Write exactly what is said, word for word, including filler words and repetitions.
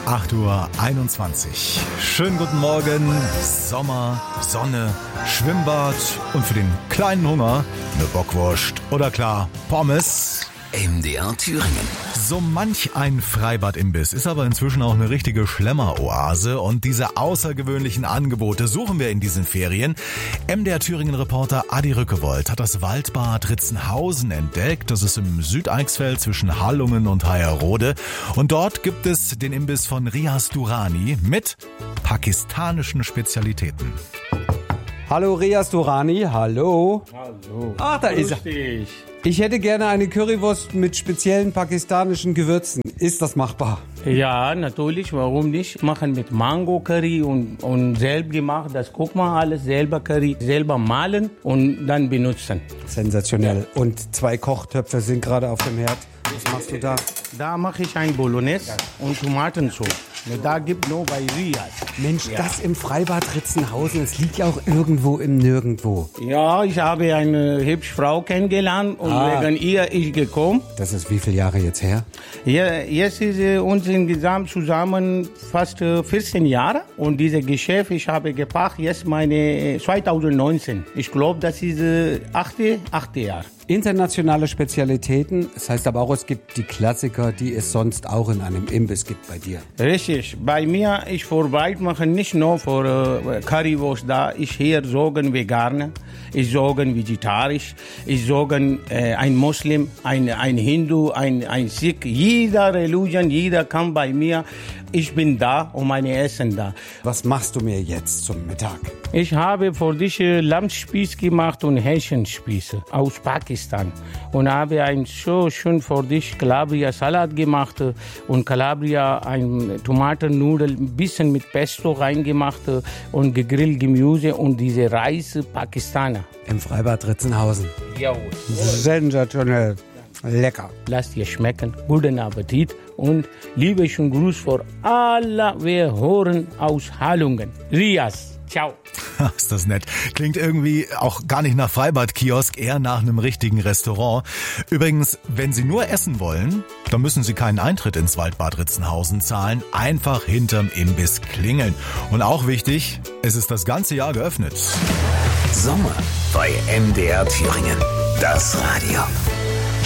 acht Uhr einundzwanzig. Schönen guten Morgen. Sommer, Sonne, Schwimmbad und für den kleinen Hunger eine Bockwurst oder klar Pommes. M D R Thüringen. So manch ein Freibadimbiss ist aber inzwischen auch eine richtige Schlemmeroase und diese außergewöhnlichen Angebote suchen wir in diesen Ferien. M D R Thüringen-Reporter Adi Rückewold hat das Waldbad Ritzenhausen entdeckt. Das ist im Südeichsfeld zwischen Hallungen und Hayerrode. Und dort gibt es den Imbiss von Riaz Durrani mit pakistanischen Spezialitäten. Hallo Riaz Durrani, hallo. Hallo. Ach, da ist er. Dich. Ich hätte gerne eine Currywurst mit speziellen pakistanischen Gewürzen. Ist das machbar? Ja, natürlich, warum nicht? Machen mit Mango-Curry und, und selbst gemacht, das guck mal alles, selber Curry, selber mahlen und dann benutzen. Sensationell. Und zwei Kochtöpfe sind gerade auf dem Herd. Was machst du da? Da mache ich ein Bolognese und Tomatensauce. Da gibt nur bei Riaz. Mensch, ja. Das im Freibad Ritzenhausen, es liegt ja auch irgendwo im Nirgendwo. Ja, ich habe eine hübsche Frau kennengelernt und ah. wegen ihr ich gekommen. Das ist wie viele Jahre jetzt her? Ja, jetzt ist äh, uns insgesamt zusammen fast äh, vierzehn Jahre. Und dieses Geschäft, ich habe gepackt, jetzt meine äh, zwanzig neunzehn. Ich glaube, das ist äh, achte, achte Jahr. Internationale Spezialitäten, das heißt aber auch, es gibt die Klassiker, die es sonst auch in einem Imbiss gibt bei dir. Richtig, bei mir, ich vorbereite mache nicht nur für äh, Currywurst da, ich hier sagen vegan, ich sagen vegetarisch, ich sagen äh, ein Muslim, ein, ein Hindu, ein, ein Sikh, jeder Religion, jeder kann bei mir. Ich bin da und meine Essen da. Was machst du mir jetzt zum Mittag? Ich habe für dich Lammspieß gemacht und Hähnchenspieße aus Pakistan. Und habe ein so schön für dich Calabria-Salat gemacht und Calabria ein Tomatennudel, ein bisschen mit Pesto reingemacht und gegrillt Gemüse und diese Reis Pakistaner. Im Freibad Ritzenhausen. Jawohl. Sensationell. Lecker. Lass dir schmecken. Guten Appetit und liebe schönen Gruß für alle, wir hören aus Hallungen. Riaz. Ciao. Ist das nett. Klingt irgendwie auch gar nicht nach Freibadkiosk, eher nach einem richtigen Restaurant. Übrigens, wenn Sie nur essen wollen, dann müssen Sie keinen Eintritt ins Waldbad Ritzenhausen zahlen. Einfach hinterm Imbiss klingeln. Und auch wichtig, es ist das ganze Jahr geöffnet. Sommer bei M D R Thüringen. Das Radio.